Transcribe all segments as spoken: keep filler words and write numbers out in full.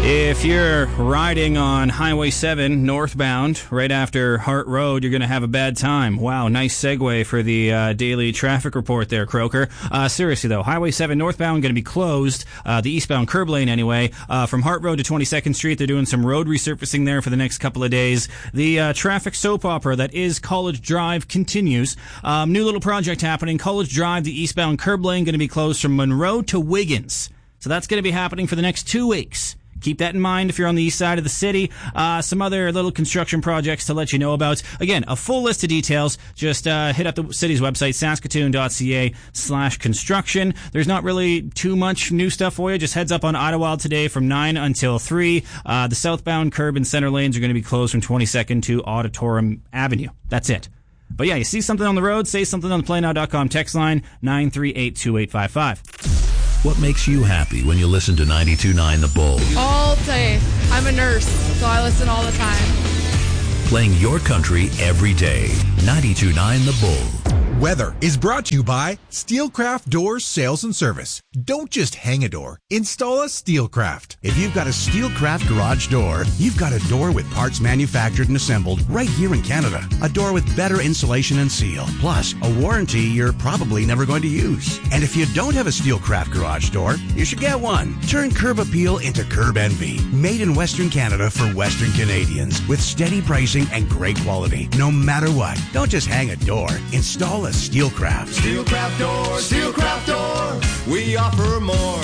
If you're riding on Highway seven northbound right after Hart Road, you're going to have a bad time. Wow, nice segue for the uh, daily traffic report there, Croker. Uh, seriously, though, Highway seven northbound going to be closed, uh, the eastbound curb lane anyway, uh, from Hart Road to twenty-second Street. They're doing some road resurfacing there for the next couple of days. The uh, traffic soap opera that is College Drive continues. Um, new little project happening. College Drive, the eastbound curb lane, going to be closed from Monroe to Wiggins. So that's going to be happening for the next two weeks. Keep that in mind if you're on the east side of the city. Uh, some other little construction projects to let you know about. Again, a full list of details. Just uh, hit up the city's website, saskatoon.ca slash construction. There's not really too much new stuff for you. Just heads up on Ottawa today from nine until three. Uh, the southbound curb and center lanes are going to be closed from twenty-second to Auditorium Avenue. That's it. But yeah, you see something on the road, say something on the play now dot com text line, nine three eight, two eight five five. What makes you happy when you listen to ninety-two point nine The Bull? All day. I'm a nurse, so I listen all the time. Playing your country every day. ninety-two point nine The Bull. Weather is brought to you by Steelcraft Doors Sales and Service. Don't just hang a door, install a Steelcraft. If you've got a Steelcraft garage door, you've got a door with parts manufactured and assembled right here in Canada. A door with better insulation and seal, plus a warranty you're probably never going to use. And if you don't have a Steelcraft garage door, you should get one. Turn curb appeal into curb envy. Made in Western Canada for Western Canadians with steady pricing and great quality. No matter what, don't just hang a door, install a Steelcraft. Steelcraft Door, Steelcraft Door, we offer more.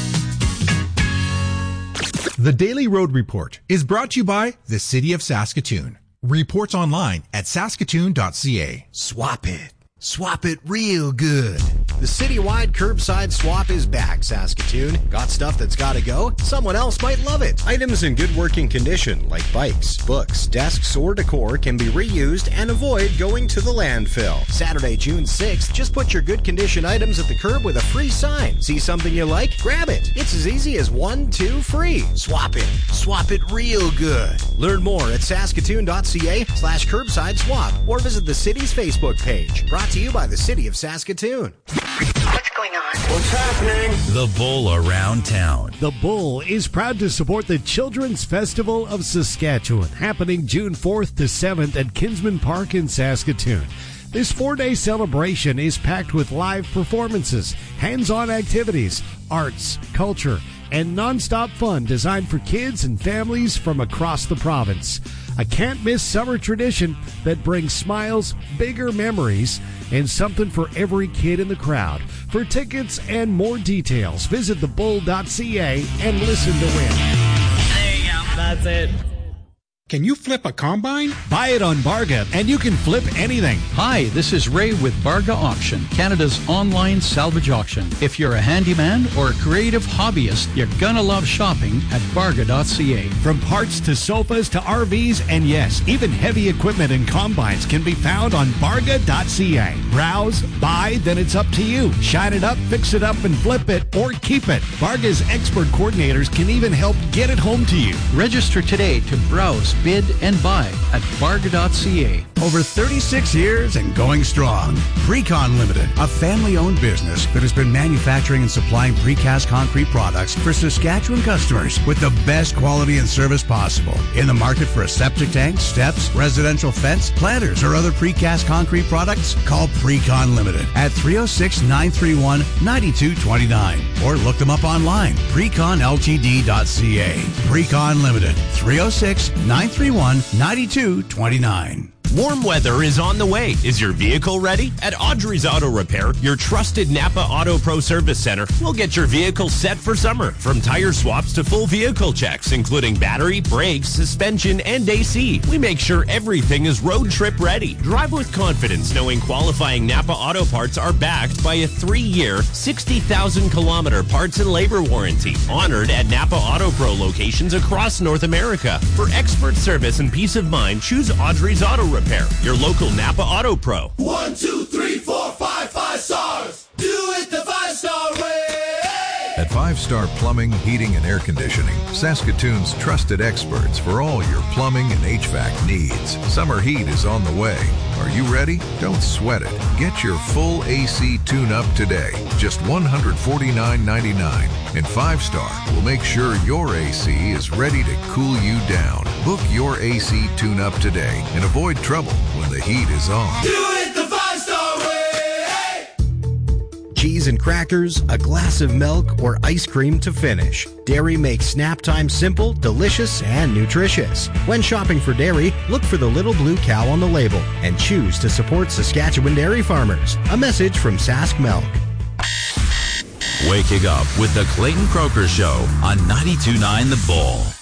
The Daily Road Report is brought to you by the City of Saskatoon. Reports online at saskatoon dot c a. Swap it. Swap it real good. The citywide curbside swap is back, Saskatoon. Got stuff that's gotta go? Someone else might love it. Items in good working condition, like bikes, books, desks, or decor, can be reused and avoid going to the landfill. Saturday, June sixth, just put your good condition items at the curb with a free sign. See something you like? Grab it. It's as easy as one, two, free. Swap it. Swap it real good. Learn more at saskatoon dot c a slash curbside swap or visit the city's Facebook page. Brought to you by the City of Saskatoon. What's going on? What's happening? The Bull around town. The Bull is proud to support the Children's Festival of Saskatchewan, happening June fourth to seventh at Kinsman Park in Saskatoon. This four-day celebration is packed with live performances, hands-on activities, arts, culture, and non-stop fun designed for kids and families from across the province. A can't-miss summer tradition that brings smiles, bigger memories, and something for every kid in the crowd. For tickets and more details, visit the bull dot c a and listen to win. There you go. That's it. Can you flip a combine? Buy it on Barga, and you can flip anything. Hi, this is Ray with Barga Auction, Canada's online salvage auction. If you're a handyman or a creative hobbyist, you're gonna love shopping at barga dot c a. From parts to sofas to R Vs, and yes, even heavy equipment and combines can be found on barga dot c a. Browse, buy, then it's up to you. Shine it up, fix it up, and flip it, or keep it. Barga's expert coordinators can even help get it home to you. Register today to browse, bid, and buy at barga dot c a. Over thirty-six years and going strong. Precon Limited, a family-owned business that has been manufacturing and supplying precast concrete products for Saskatchewan customers with the best quality and service possible. In the market for a septic tank, steps, residential fence, planters, or other precast concrete products? Call Precon Limited at three oh six, nine three one, nine two two nine or look them up online, precon l t d dot c a. Precon Limited, three oh six, nine three one, nine two two nine. Warm weather is on the way. Is your vehicle ready? At Audrey's Auto Repair, your trusted Napa Auto Pro Service Center, will get your vehicle set for summer. From tire swaps to full vehicle checks, including battery, brakes, suspension, and A C. We make sure everything is road trip ready. Drive with confidence knowing qualifying Napa Auto Parts are backed by a three-year, sixty thousand kilometer parts and labor warranty. Honored at Napa Auto Pro locations across North America. For expert service and peace of mind, choose Audrey's Auto Repair. Your local Napa Auto Pro. One, two, three, four, five, five stars. Do it the five-star way. At Five Star Plumbing, Heating, and Air Conditioning, Saskatoon's trusted experts for all your plumbing and H V A C needs. Summer heat is on the way. Are you ready? Don't sweat it. Get your full A C tune-up today. Just one hundred forty-nine ninety-nine. And Five Star will make sure your A C is ready to cool you down. Book your A C tune-up today and avoid trouble when the heat is on. Do it the Five Star way! Cheese and crackers, a glass of milk, or ice cream to finish. Dairy makes snap time simple, delicious, and nutritious. When shopping for dairy, look for the little blue cow on the label and choose to support Saskatchewan dairy farmers. A message from Sask Milk. Waking up with the Clayton Croker Show on ninety-two point nine The Bull.